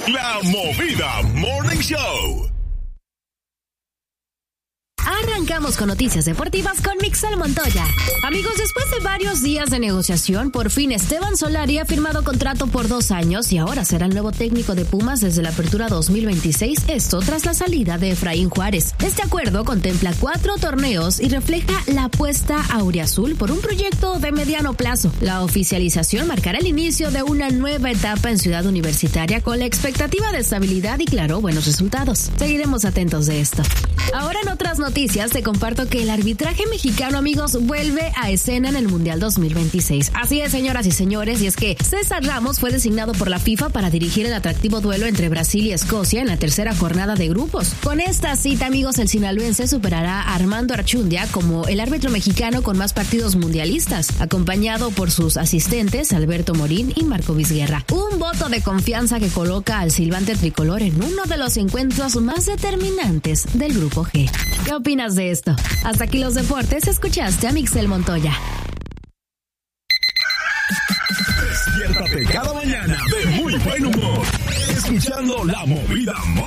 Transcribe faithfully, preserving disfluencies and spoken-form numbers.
La Movida Morning Show. Arrancamos con noticias deportivas con Mixel Montoya. Amigos, después de varios días de negociación, por fin Esteban Solari ha firmado contrato por dos años y ahora será el nuevo técnico de Pumas desde la apertura dos mil veintiséis, esto tras la salida de Efraín Juárez. Este acuerdo contempla cuatro torneos y refleja la apuesta auriazul por un proyecto de mediano plazo. La oficialización marcará el inicio de una nueva etapa en Ciudad Universitaria con la expectativa de estabilidad y, claro, buenos resultados. Seguiremos atentos de esto. Ahora en otras noticias te comparto que el arbitraje mexicano, amigos, vuelve a escena en el Mundial dos mil veintiséis. Así es, señoras y señores, y es que César Ramos fue designado por la FIFA para dirigir el atractivo duelo entre Brasil y Escocia en la tercera jornada de grupos. Con esta cita, amigos, el sinaloense superará a Armando Archundia como el árbitro mexicano con más partidos mundialistas, acompañado por sus asistentes Alberto Morín y Marco Vizguerra. Un voto de confianza que coloca al silbante tricolor en uno de los encuentros más determinantes del Grupo G. ¿Qué opinas de esto? Hasta aquí los deportes. Escuchaste a Mixel Montoya. Despiértate cada mañana de muy buen humor, escuchando La Movida Morning